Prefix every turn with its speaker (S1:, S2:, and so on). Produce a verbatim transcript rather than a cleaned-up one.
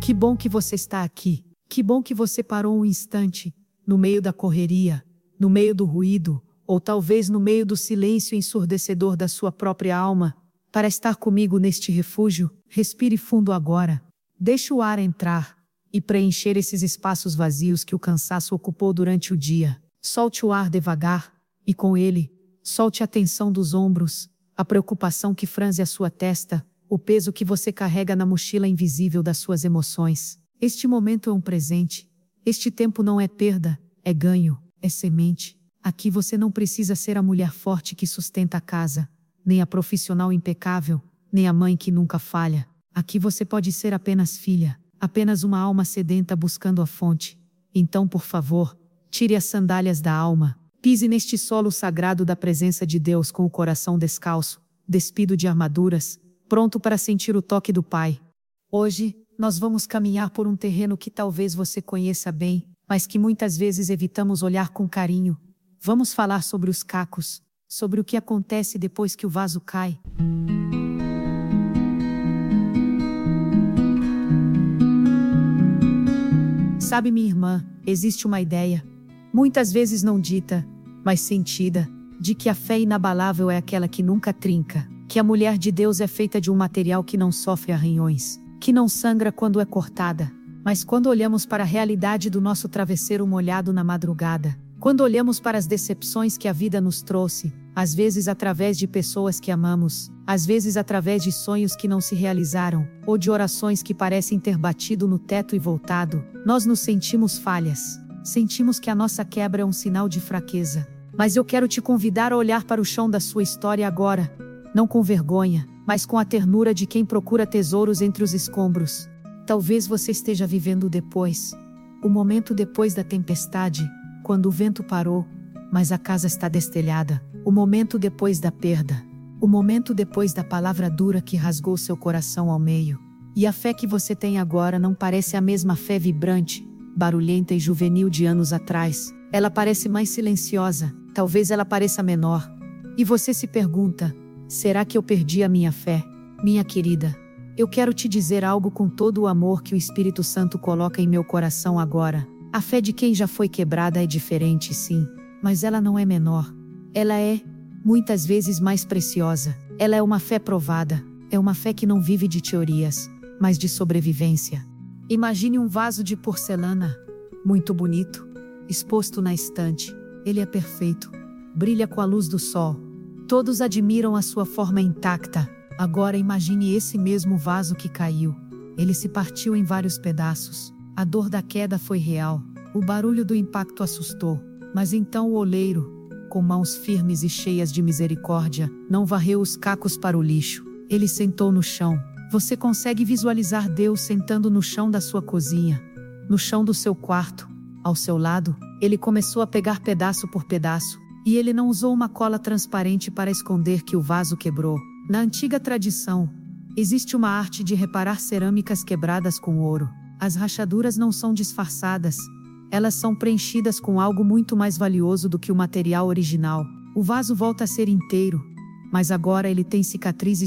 S1: Que bom que você está aqui. Que bom que você parou um instante, no meio da correria, no meio do ruído, ou talvez no meio do silêncio ensurdecedor da sua própria alma, para estar comigo neste refúgio. Respire fundo agora. Deixe o ar entrar e preencher esses espaços vazios que o cansaço ocupou durante o dia. Solte o ar devagar e, com ele, solte a tensão dos ombros, a preocupação que franze a sua testa, o peso que você carrega na mochila invisível das suas emoções. Este momento é um presente. Este tempo não é perda, é ganho, é semente. Aqui você não precisa ser a mulher forte que sustenta a casa, nem a profissional impecável, nem a mãe que nunca falha. Aqui você pode ser apenas filha, apenas uma alma sedenta buscando a fonte. Então, por favor, tire as sandálias da alma, pise neste solo sagrado da presença de Deus com o coração descalço, despido de armaduras, pronto para sentir o toque do Pai. Hoje, nós vamos caminhar por um terreno que talvez você conheça bem, mas que muitas vezes evitamos olhar com carinho. Vamos falar sobre os cacos, sobre o que acontece depois que o vaso cai. Sabe, minha irmã, existe uma ideia, muitas vezes não dita, mas sentida, de que a fé inabalável é aquela que nunca trinca, que a mulher de Deus é feita de um material que não sofre arranhões, que não sangra quando é cortada. Mas quando olhamos para a realidade do nosso travesseiro molhado na madrugada, quando olhamos para as decepções que a vida nos trouxe, às vezes através de pessoas que amamos, às vezes através de sonhos que não se realizaram, ou de orações que parecem ter batido no teto e voltado, nós nos sentimos falhas. Sentimos que a nossa quebra é um sinal de fraqueza. Mas eu quero te convidar a olhar para o chão da sua história agora, não com vergonha, mas com a ternura de quem procura tesouros entre os escombros. Talvez você esteja vivendo o depois, o momento depois da tempestade, quando o vento parou, mas a casa está destelhada, o momento depois da perda, o momento depois da palavra dura que rasgou seu coração ao meio. E a fé que você tem agora não parece a mesma fé vibrante, barulhenta e juvenil de anos atrás. Ela parece mais silenciosa, talvez ela pareça menor. E você se pergunta, será que eu perdi a minha fé? Minha querida, eu quero te dizer algo com todo o amor que o Espírito Santo coloca em meu coração agora. A fé de quem já foi quebrada é diferente, sim, mas ela não é menor. Ela é, muitas vezes, mais preciosa. Ela é uma fé provada, é uma fé que não vive de teorias, mas de sobrevivência. Imagine um vaso de porcelana, muito bonito, exposto na estante. Ele é perfeito, brilha com a luz do sol. Todos admiram a sua forma intacta. Agora imagine esse mesmo vaso que caiu. Ele se partiu em vários pedaços. A dor da queda foi real. O barulho do impacto assustou. Mas então o oleiro, com mãos firmes e cheias de misericórdia, não varreu os cacos para o lixo. Ele sentou no chão. Você consegue visualizar Deus sentando no chão da sua cozinha, no chão do seu quarto, ao seu lado. Ele começou a pegar pedaço por pedaço, e ele não usou uma cola transparente para esconder que o vaso quebrou. Na antiga tradição, existe uma arte de reparar cerâmicas quebradas com ouro. As rachaduras não são disfarçadas, elas são preenchidas com algo muito mais valioso do que o material original. O vaso volta a ser inteiro, mas agora ele tem cicatrizes